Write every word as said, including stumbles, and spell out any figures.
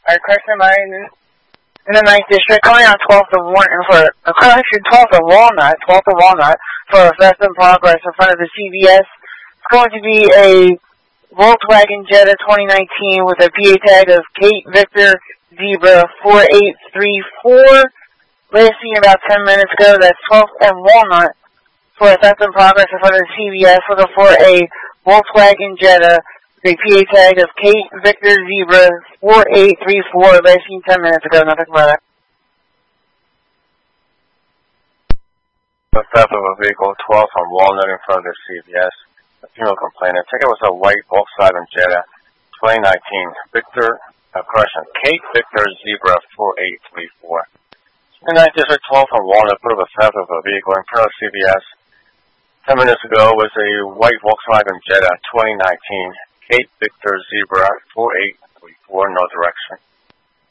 Alright, correction line in the ninth District, calling on twelfth of Warren for, uh, correction, twelfth of Walnut, twelfth of Walnut, for a theft in progress in front of the C V S. It's going to be a Volkswagen Jetta twenty nineteen with a P A tag of Kate Victor Zebra four eight three four. Last seen about ten minutes ago. That's twelfth and Walnut for a theft in progress in front of the C V S, looking for a Volkswagen Jetta with a P A tag of Kate Victor Zebra four eight three four. Last seen ten minutes ago. Nothing further. The theft of a vehicle, twelve on Walnut in front of the C V S. A female complainant. Ticket was a white Volkswagen Jetta, twenty nineteen. Victor, uh, correction, Kate Victor Zebra four eight three four. In ninth District, twelve on Walnut, put up a theft of a vehicle in front of C V S. Ten minutes ago was a white Volkswagen Jetta, twenty nineteen. Kate Victor Zebra four eight three four, no direction.